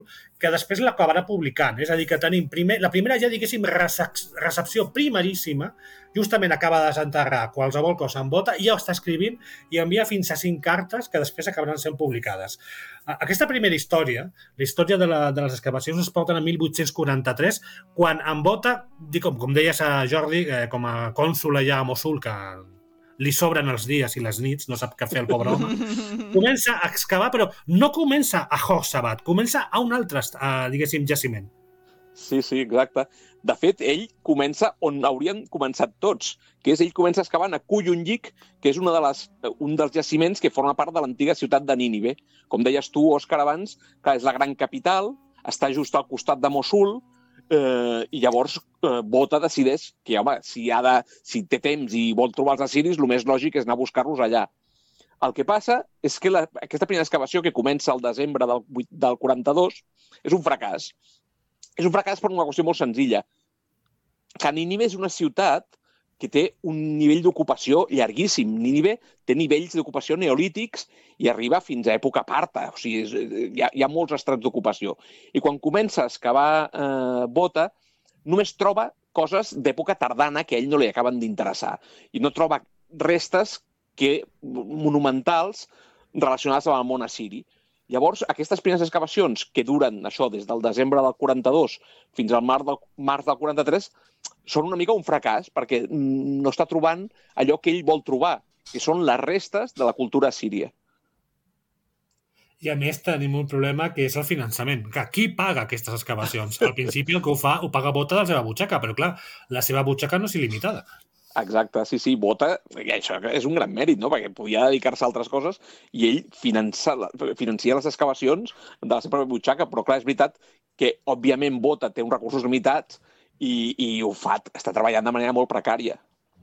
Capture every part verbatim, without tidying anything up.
que després l'acabarà publicant. És a dir, que tenim primer, la primera ja, diguéssim, recepció primeríssima, justament acaba de desenterrar qualsevol cosa en Bota i ja ho està escrivint i envia fins a cinc cartes que després acabaran sent publicades. Aquesta primera història, la història de, la, de les excavacions, es porten a mil vuit-cents quaranta-tres, quan en Bota, com, com deies a Jordi, eh, com a cònsol allà a Mossul, que li sobren els dies i les nits, no sap què fer el pobre home, comença a excavar, però no comença a Horsabat, comença a un altre, uh, diguéssim, jaciment. Sí, sí, exacte. De fet, ell comença on haurien començat tots, que és ell comença excavant a Kuyunjik, que és una de les, un dels jaciments que forma part de l'antiga ciutat de Nínive. Com deies tu, Òscar, abans, que és la gran capital, està just al costat de Mossul, Eh, i llavors eh, Bota decideix que, home, si, ha de, si té temps i vol trobar els assiris, el més lògic és anar a buscar-los allà. El que passa és que la, aquesta primera excavació, que comença al desembre del, del quaranta-dos, és un fracàs. És un fracàs per una qüestió molt senzilla. Que Nínive és una ciutat que té un nivell d'ocupació llarguíssim. Nínive té nivells d'ocupació neolítics i arriba fins a època parta. O sigui, és, hi, ha, hi ha molts estrats d'ocupació. I quan comença a excavar eh, Bota, només troba coses d'època tardana que a ell no li acaben d'interessar. I no troba restes que, monumentals relacionades amb el món assiri. Llavors, aquestes primeres excavacions, que duren això des del desembre del quaranta-dos fins al març del, març del quaranta-tres, són una mica un fracàs, perquè no està trobant allò que ell vol trobar, que són les restes de la cultura assíria. I a més tenim un problema que és el finançament. Que qui paga aquestes excavacions? Al principi el que ho fa ho paga Bota de la seva butxaca, però clar, la seva butxaca no és il·limitada. Exacte, sí, sí, Bota, això és un gran mèrit, no?, perquè podia dedicar-se a altres coses i ell finança, financia les excavacions de la seva butxaca, però clar, és veritat que, òbviament, Bota té uns recursos limitats i, i ho fa, està treballant de manera molt precària.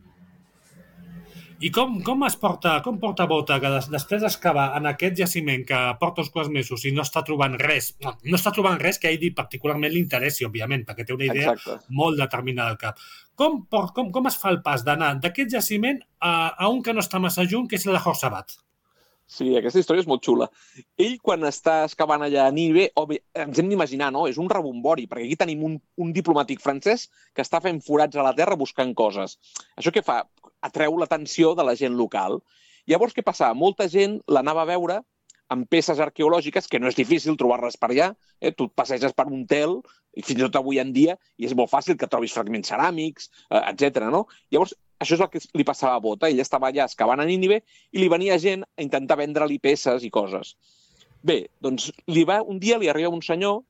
I com, com es porta, com porta Bota que des, després d'excavar en aquest jaciment que porta uns quants mesos i no està trobant res, no, no està trobant res que a ell particularment li interessi, òbviament, perquè té una idea Exacte. Molt determinada al cap. Com, com, com es fa el pas d'anar d'aquest jaciment a, a un que no està massa junt, que és el de Horsabat? Sí, aquesta història és molt xula. Ell, quan està excavant allà a Nínive, ens hem d'imaginar, no? És un rebombori, perquè aquí tenim un, un diplomàtic francès que està fent forats a la terra buscant coses. Això què fa? Atreu l'atenció de la gent local. Llavors, què passa? Molta gent l'anava a veure amb peces arqueològiques, que no és difícil trobar-les per allà. Eh? Tu et passeges per un tel, i fins i tot avui en dia, i és molt fàcil que trobis fragments ceràmics, eh, etcètera. No? Llavors, això és el que li passava a Bota. Ell estava allà excavant a Nínive i li venia gent a intentar vendre-li peces i coses. Bé, doncs li va, un dia li arriba un senyor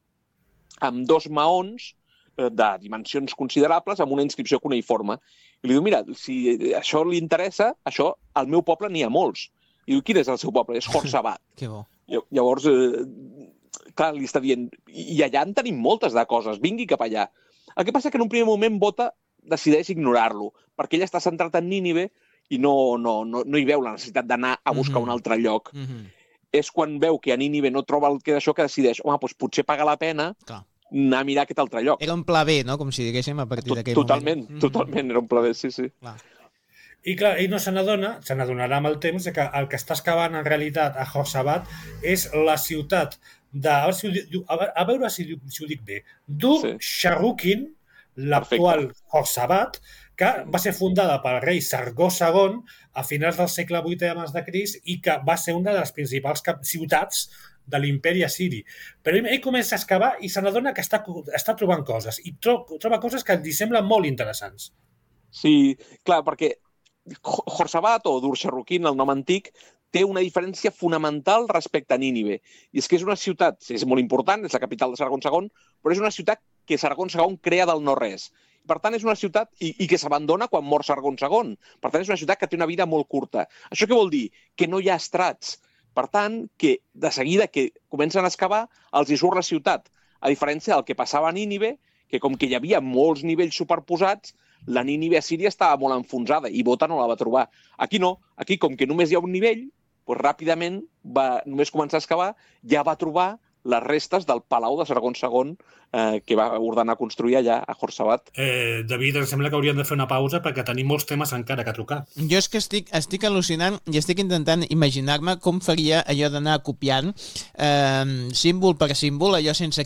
amb dos maons eh, de dimensions considerables amb una inscripció cuneïforme. I li diu, mira, si això li interessa, això al meu poble n'hi ha molts. I diu, quin és el seu poble? És Horsabat. Que bo. Llavors, eh, clar, li està dient, i allà en tenim moltes de coses, vingui cap allà. El que passa que en un primer moment Bota decideix ignorar-lo, perquè ell està centrat en Nínive i no, no, no, no hi veu la necessitat d'anar a buscar mm-hmm. un altre lloc. Mm-hmm. És quan veu que a Nínive no troba el que d'això que decideix, home, doncs potser paga la pena Clar. anar a mirar aquest altre lloc. Era un pla B, no?, com si diguéssim, a partir d'aquell totalment, moment. Totalment, mm-hmm. era un pla B, sí, sí. Clar. I clar, ell no se n'adona, se n'adonarà amb el temps, que el que està excavant en realitat a Horsabat és la ciutat de, a veure si ho, dic, a veure si, si ho dic bé, Dur-Sharrukin, sí. l'actual Horsabat, que va ser fundada pel rei Sargó segon a finals del segle vuitè abans de Crist i que va ser una de les principals ciutats de l'imperi assiri. Però ell comença a excavar i se n'adona que està, està trobant coses i tro, troba coses que li semblen molt interessants. Sí, clar, perquè Horsabat o Dur-Sharrukin, el nom antic, té una diferència fonamental respecte a Nínive. I és que és una ciutat, és molt important, és la capital de Sargó segon, però és una ciutat que Sargó segon crea del no-res. Per tant, és una ciutat i, i que s'abandona quan mor Sargó segon. Per tant, és una ciutat que té una vida molt curta. Això què vol dir? Que no hi ha estrats. Per tant, que de seguida que comencen a excavar, els hi surt la ciutat. A diferència del que passava a Nínive, que com que hi havia molts nivells superposats, la Nínive assíria estava molt enfonsada i Bota no la va trobar. Aquí no. Aquí, com que només hi ha un nivell, doncs ràpidament, va només començar a excavar, ja va trobar les restes del palau de Sargó segon eh, que va ordenar construir allà a Horsabat. Eh, David, em sembla que hauríem de fer una pausa perquè tenim molts temes encara que trucar. Jo és que estic, estic al·lucinant i estic intentant imaginar-me com faria allò d'anar copiant eh, símbol per símbol, allò sense